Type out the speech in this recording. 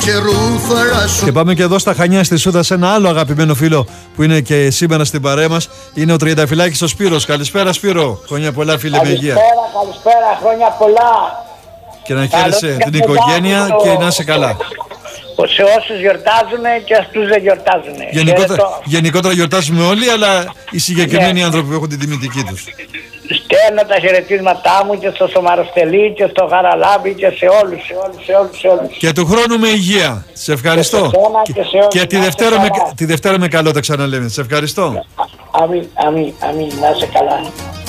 Και πάμε και εδώ στα Χανιά, στη Σούδα, σε ένα άλλο αγαπημένο φίλο που είναι και σήμερα στην παρέα μας. Είναι ο Τριανταφυλάκης ο Σπύρος. Καλησπέρα Σπύρο. Χρόνια πολλά φίλε, με υγεία. Καλησπέρα, χρόνια πολλά. Και να χαίρεσαι την οικογένεια και να είσαι καλά. Σε όσους γιορτάζουν και αυτούς δεν γιορτάζουν. Γενικότερα γιορτάζουμε όλοι, αλλά οι συγκεκριμένοι άνθρωποι που έχουν την τιμητική τους. Στέλνω τα χαιρετίσματά μου και στο Σωμαροστελή και στο Χαραλάμπη και σε όλους. Και του χρόνου με υγεία. Σε ευχαριστώ. Και τη Δευτέρα με καλό τα ξαναλέμε. Σε ευχαριστώ. Αμήν, να είσαι καλά.